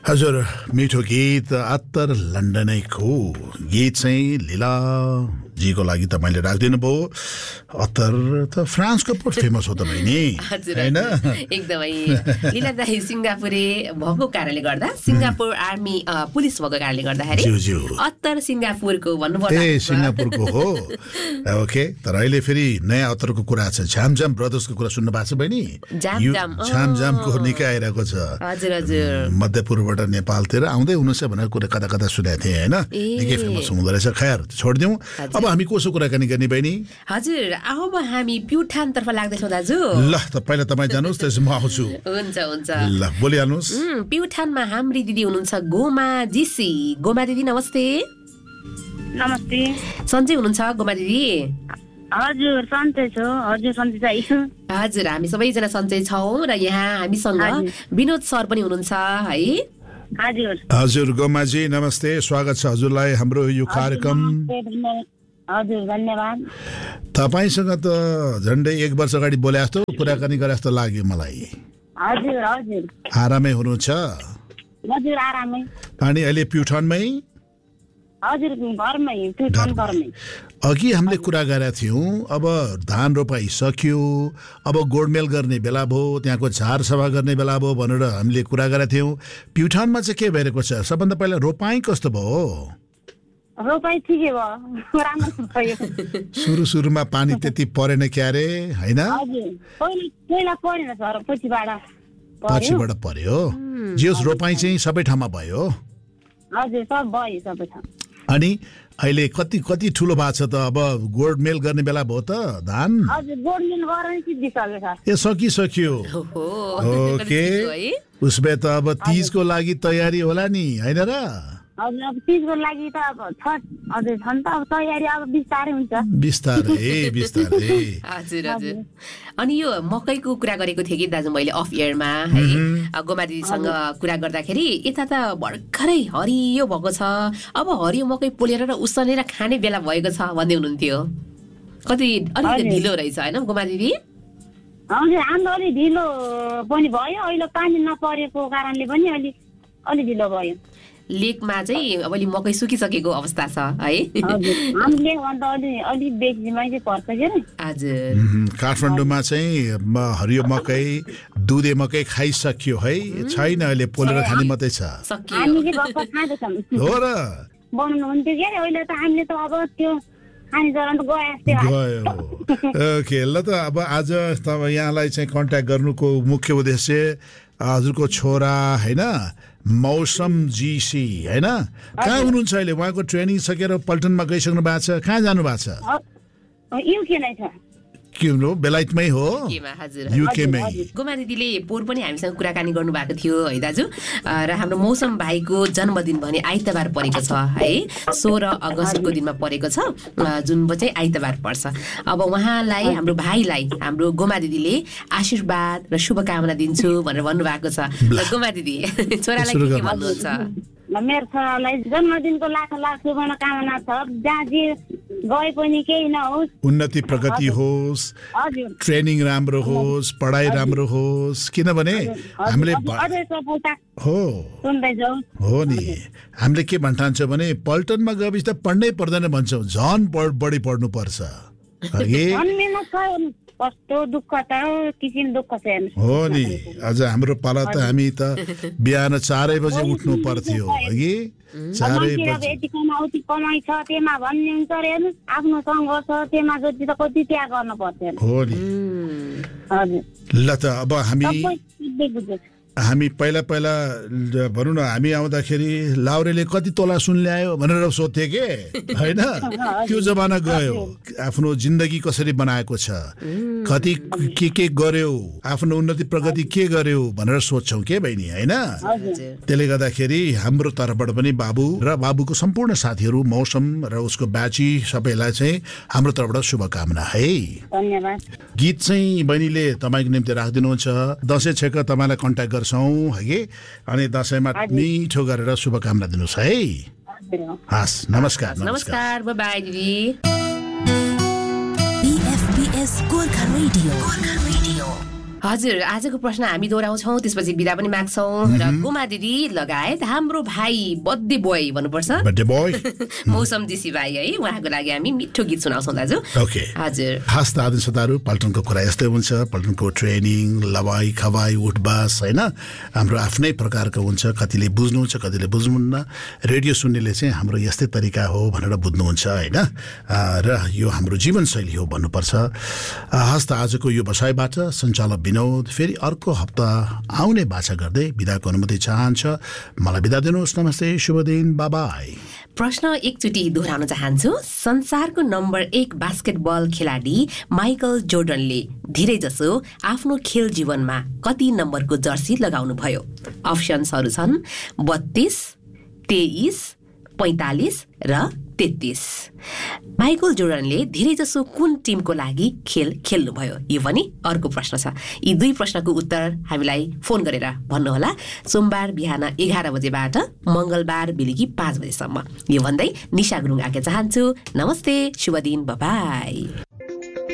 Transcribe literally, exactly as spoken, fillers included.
हजुर मिठो गीत अत्तर लन्डनैको गीत चाहिँ लीला जीको लागि तपाईँले राखिदिनु भयो। अत्तर त फ्रान्सको पो फेमस हो त बहिनी हैन? एकदमै लीला दाई सिङ्गापुरे भएको कारणले गर्दा सिङ्गापुर आर्मी पुलिस भएको कारणले गर्दाखेरि अत्तर सिङ्गापुरको भन्नुपर्दा ए सिङ्गापुरको हो। ओके, तर अहिले फेरि नयाँ अत्तरको कुरा छ, झामझाम ब्रदर्सको कुरा सुन्नु भएको छ बहिनी? झामझामको निकै आइरहेको छ। हजुर हजुर, मध्य पूर्वबाट नेपालतिर आउँदै हुनुहुन्छ भनेर कुरा कता कता सुनेको थिएँ होइन? निकै फेमस हुँदो रहेछ। खैर छोडिदिउँ, अब हामी कोसो कुराकानी गर्ने बहिनी? हजुर, अब हामी प्युठानतर्फ लाग्दैछौँ दाजु। ल त पहिला तपाईँ जानुहोस्, त्यसपछि म आउँछु। हुन्छ हुन्छ, ल बोलिहाल्नुहोस्। प्युठानमा हाम्री दिदी हुनुहुन्छ गोमा जीसी। गोमा दिदी नमस्ते। नमस्ते। सन्चै हुनुहुन्छ गोमा दिदी? हजुर सन्चै छु। हजुर सन्चै छु। हजुर, हामी सबैजना सन्चै छौँ र यहाँ हामीसँग विनोद सर पनि हुनुहुन्छ है? हजुर हजुर गोमाजी नमस्ते, स्वागत छ हजुरलाई हाम्रो यो कार्यक्रम। हजुर धन्यवाद। तपाईँसँग त झन्डै एक वर्ष अगाडि बोले जस्तो कुराकानी गरे जस्तो लाग्यो मलाई। हजुर हजुर, आरामै हुनुहुन्छ? हजुर आरामै। अनि अहिले प्युठानमै? हजुर घरमै, प्युठान घरमै। अघि हामीले कुरा गरेका थियौँ, अब धान रोपाइ सक्यो, अब गोडमेल गर्ने बेला भयो, त्यहाँको झार सफा गर्ने बेला भयो भनेर हामीले कुरा गरेका थियौँ। प्युठानमा चाहिँ के भइरहेको छ? सबभन्दा पहिला रोपाइ कस्तो भयो? रोपाइ ठिकै भयो, राम्रो भयो। सुरु सुरुमा पानी त्यति परेन क्यारे हैन? हजुर, पहिला पहिला परेन सर, पछिबाट पछिबाट पर्यो। जियोस् रोपाइ चाहिँ सबै ठाउँमा भयो? हजुर सब भयो सबै ठाउँ। अनि अहिले कति कति ठुलो भएको छ त? अब गोडमेल गर्ने बेला भयो त धान? हजुर गोडमेल गरेर सिद्धिसक्यो सर। ए सकिसक्यो। ओके, उसबे त अब तीजको लागि तयारी होला नि हैन र? हजुर अब तीजको लागि त अब छठ हजुर छन् त, अब तयारी अब बिस्तारै हुन्छ। बिस्तारै बिस्तारै। हजुर हजुर। अनि यो मकैको कुरा गरेको थिएँ कि दाजु मैले अफ एयरमा है, गोमा दिदीसँग कुरा गर्दाखेरि यता त भर्खरै हरियो भएको छ, अब हरियो मकै पोलेर र उसिनेर खाने बेला भएको छ भन्दै हुनुहुन्थ्यो। कति अलिकति ढिलो रहेछ होइन गोमा दिदी? हजुर हाम्रो अलिक ढिलो पनि भयो, अहिले पानी नपरेको कारणले पनि अलिक अलिक ढिलो भयो। लेकमा चाहिँ अब अलि मकै सुकिसकेको अवस्था छ है? हामीले भन्दा अलि अलि बेसीमै चाहिँ पर्छ के रे? हजुर। काठमाडौँमा चाहिँ हरियो मकै दुधे मकै खाइसक्यो है? छैन, अहिले पोलेर खाने मात्रै छ। हामी चाहिँ भर्खर खाँदैछौँ। हो र? बनाउनु हुन्थ्यो के अरे, अहिले त हामीले त अब त्यो खाने चलन त गयो गयो। ओके, ल त अब आज तपाईँ यहाँलाई चाहिँ कन्ट्याक्ट गर्नुको मुख्य उद्देश्य हजुरको छोरा होइन मौसम जीसी होइन, कहाँ हुनुहुन्छ अहिले? उहाँको ट्रेनिङ सकेर पल्टनमा गइसक्नु भएको छ? कहाँ जानु भएको छ? युके नै छ। के हो, बेलायतमै हो? युकेमै। गोमा दिदीले पोहोर पनि हामीसँग कुराकानी गर्नु भएको थियो है दाजु, र हाम्रो मौसम भाइको जन्मदिन भने आइतबार परेको छ है, सोह्र अगस्तको दिनमा परेको छ, जुन चाहिँ आइतबार पर्छ। अब उहाँलाई हाम्रो भाइलाई हाम्रो गोमा दिदीले आशीर्वाद र शुभकामना दिन्छु भनेर भन्नुभएको छ। गोमा दिदी छोरालाई के भन्नुहुन्छ? मेरो छोरालाई जन्मदिनको लाख लाख शुभकामना छ, जहाँ जे गए पनि केही नहोस्, उन्नति प्रगति होस्, ट्रेनिङ राम्रो होस्, पढाइ राम्रो होस्, किनभने हामीले हो हो नि हामीले के भन्ठान्छौँ भने पल्टनमा गएपछि त पढ्नै पर्दैन भन्छौँ, झन् बढी पढ्नु पर्छ। कस्तो दुःख त किसिम दुःख छ हो नि। अझ हाम्रो पाला त हामी त बिहान चारै बजे उठ्नु पर्थ्यो हगि, चारै बजे। यति कमाउती कमाइ छ त्यसमा भन्ने हुन्छ रे, आफ्नो सङ्घर्ष त्यसमा जति त कति त्याग गर्नु पर्थ्यो हो नि। हजुर, ल त अब हामी हामी पहिला पहिला भनौँ न, हामी आउँदाखेरि लाउरेले कति तोला सुन ल्यायो भनेर सोध्थे के होइन? त्यो जमाना गयो। आफ्नो जिन्दगी कसरी बनाएको छ, कति के के गर्यो, आफ्नो उन्नति प्रगति के गर्यो भनेर सोध्छौँ के बहिनी होइन? त्यसले गर्दाखेरि हाम्रो तर्फबाट पनि बाबु र बाबुको सम्पूर्ण साथीहरू, मौसम र उसको ब्याची सबैलाई चाहिँ हाम्रो तर्फबाट शुभकामना है। धन्यवाद। गीत चाहिँ बहिनीले तपाईँको निम्ति राखिदिनुहुन्छ। दसैँ छेक तपाईँलाई कन्ट्याक्ट गर्छौँ है, अनि दसैँमा मिठो गरेर शुभकामना दिनुहोस् है। हस्, नमस्कार। नमस्कार, बाइ बाइ दिदी। बीएफपीएस गोर्खा रेडियो। हजुर, आजको प्रश्न हामी दोहोऱ्याउँछौँ, त्यसपछि बिदा पनि माग्छौँ र गोमा दिदी लगायत हाम्रो भाइ बर्थडे बोय भन्नुपर्छ, बर्थडे बोय मौसम जीसी भाइ है, उहाँको लागि हामी मिठो गीत सुनाउँछौँ दाजु। ओके हजुर, खास त आदि श्रोताहरू, पल्टनको कुरा यस्तै हुन्छ। पल्टनको ट्रेनिङ, लवाई खवाई, उठबास होइन, हाम्रो आफ्नै प्रकारको हुन्छ। कतिले बुझ्नुहुन्छ, कतिले बुझ्नुहुन्न। रेडियो सुन्नेले चाहिँ हाम्रो यस्तै तरिका हो भनेर बुझ्नुहुन्छ होइन, र यो हाम्रो जीवनशैली हो भन्नुपर्छ। हस्त आजको यो बसाइबाट सञ्चालक विनोद फेरि अर्को हप्ता आउने बाछा गर्दै बिदाको अनुमति चाहन्छ। मलाई बिदा दिनुहोस्, नमस्ते, शुभ दिन, बाय बाय। प्रश्न एकचोटि दोहोऱ्याउन चाहन्छु। संसारको नम्बर एक बास्केटबल खेलाडी माइकल जोर्डनले धेरै जसो आफ्नो खेल जीवनमा कति नम्बरको जर्सी लगाउनु भयो? अप्सन्सहरू छन् बत्तीस, तेइस, पैँतालिस र तेत्तीस। माइकल जोर्डनले धेरै जसो कुन टिमको लागि खेल खेल्नुभयो? यो पनि अर्को प्रश्न छ। यी दुई प्रश्नको उत्तर हामीलाई फोन गरेर भन्नुहोला। सोमबार बिहान एघार बजेबाट मङ्गलबार बेलुकी पाँच बजेसम्म। यो भन्दै निशा गुरुङ आज्ञा चाहन्छु। नमस्ते, शुभ दिन, बाय बाय।